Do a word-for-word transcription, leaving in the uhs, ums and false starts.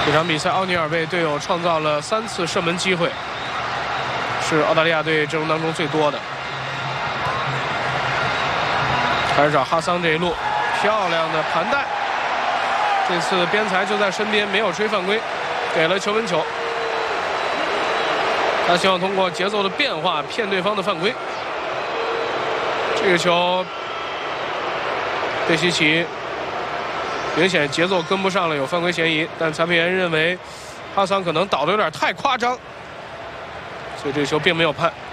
这场比赛，奥尼尔为队友创造了三次射门机会，是澳大利亚队阵容当中最多的。开始找哈桑这一路，漂亮的盘带。这次边裁就在身边，没有吹犯规，给了球门球。他希望通过节奏的变化骗对方的犯规。这个球，贝西奇明显节奏跟不上了，有犯规嫌疑。但裁判员认为哈桑可能倒得有点太夸张，所以这个球并没有判。